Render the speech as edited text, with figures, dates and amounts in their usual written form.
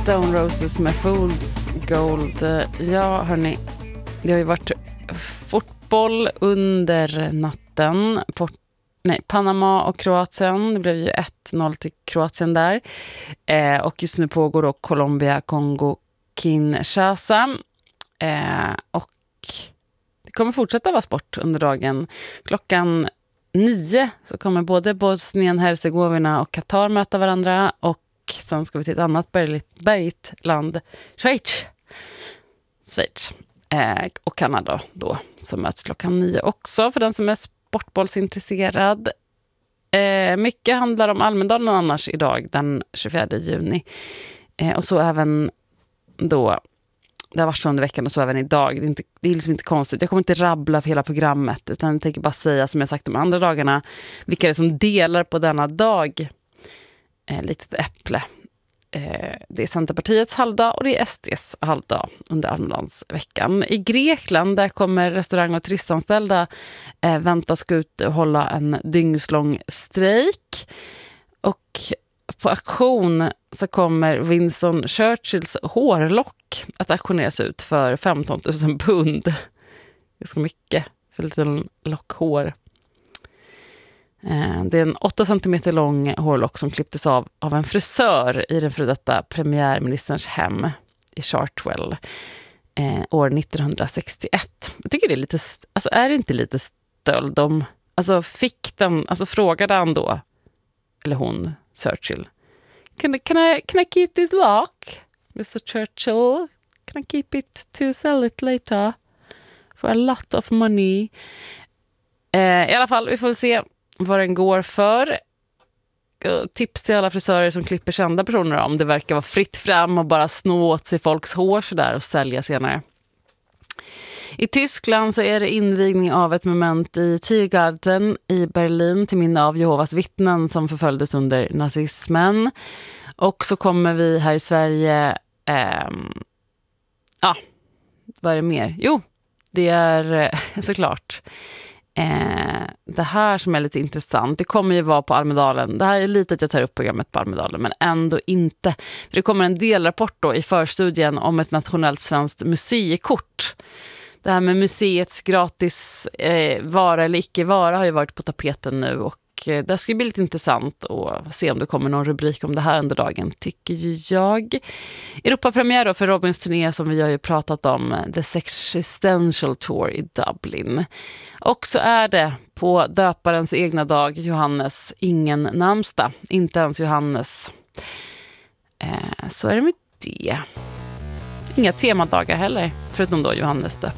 Stone Roses med Fool's Gold. Ja, hörni, det har ju varit fotboll under natten. Panama och Kroatien. Det blev ju 1-0 till Kroatien där. Och just nu pågår då Colombia, Kongo, Kinshasa. Och det kommer fortsätta vara sport under dagen. Klockan 9 så kommer både Bosnien, Herzegovina och Qatar möta varandra. Och sen ska vi till ett annat bergigt land, Schweiz. Och Kanada då, som möts klockan 9 också för den som är sportbollsintresserad. Mycket handlar om Almedalen annars idag, den 24 juni. Och så även då, det har varit så under veckan och så även idag. Det är liksom inte konstigt. Jag kommer inte rabbla för hela programmet, utan jag tänker bara säga, som jag sagt de andra dagarna, vilka det är som delar på denna dag. Litet äpple. Det är Centerpartiets halvdag och det är SDs halvdag under Almedalsveckan. I Grekland där kommer restaurang- och turistanställda väntas gå ut och hålla en dygnslång strejk. Och på auktion så kommer Winston Churchills hårlock att auktioneras ut för 15 000 pund. Ganska mycket för lite lockhår. Det är en 8 centimeter lång hårlock som klipptes av en frisör i den före detta premiärministerns hem i Chartwell år 1961. Jag tycker det är lite, alltså är det inte lite stöld om, alltså frågade han då, eller hon, Churchill, can I keep this lock, Mr. Churchill? Can I keep it to sell it later for a lot of money? I alla fall, vi får se vad den går för. Tips till alla frisörer som klipper kända personer om det verkar vara fritt fram och bara snå åt sig folks hår så där och sälja senare. I Tyskland så är det invigning av ett moment i Tiergarten i Berlin till minne av Jehovas vittnen som förföljdes under nazismen. Och så kommer vi här i Sverige vad är det mer? Jo, det är såklart det här som är lite intressant. Det kommer ju vara på Almedalen. Det här är lite att jag tar upp programmet på Almedalen, men ändå inte. För det kommer en delrapport då i förstudien om ett nationellt svenskt museikort. Det här med museets gratis vara eller icke vara har ju varit på tapeten nu, och det ska bli lite intressant att se om det kommer någon rubrik om det här under dagen, tycker ju jag. Europapremiär då för Robins turné som vi har ju pratat om, The Sexistential Tour i Dublin. Och så är det på döparens egna dag, Johannes, ingen namnsdag, inte ens Johannes. Så är det med det. Inga temadagar heller, förutom då Johannes döpare.